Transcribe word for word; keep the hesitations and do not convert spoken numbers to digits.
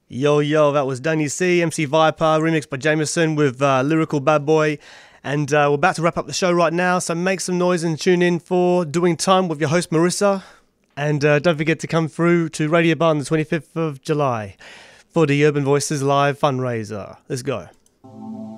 Yo, yo, that was Danny C, M C Viper, remixed by Jameson with uh, Lyrical Bad Boy. And uh, we're about to wrap up the show right now, so make some noise and tune in for Doing Time with your host Marissa. And uh, don't forget to come through to Radio Bar on the twenty-fifth of July for the Urban Voices Live fundraiser. Let's go.